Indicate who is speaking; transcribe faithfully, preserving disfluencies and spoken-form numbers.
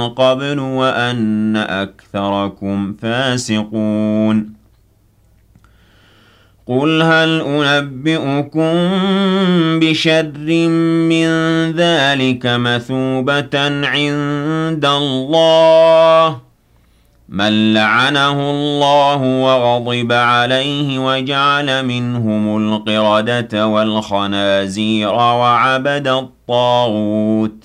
Speaker 1: قبل وأن أكثركم فاسقون قل هل أنبئكم بشر من ذلك مثوبة عند الله من لعنه الله وغضب عليه وجعل منهم القردة والخنازير وعبد الطاغوت